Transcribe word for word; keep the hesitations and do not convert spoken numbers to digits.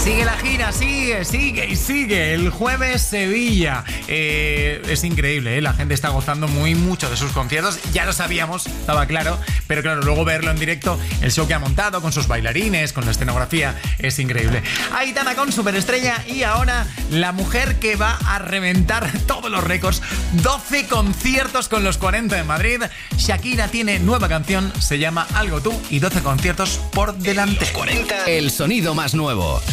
Sigue la gira, sigue, sigue y sigue. El jueves Sevilla. Eh, es increíble, ¿eh? La gente está gozando muy mucho de sus conciertos. Ya lo sabíamos, estaba claro. Pero claro, luego verlo en directo, el show que ha montado con sus bailarines, con la escenografía, es increíble. Aitana con Superestrella y ahora la mujer que va a reventar todos los récords. doce conciertos con los cuarenta en Madrid. Shakira tiene nueva canción, se llama Algo Tú y doce conciertos por delante. Los cuarenta, el sonido más nuevo.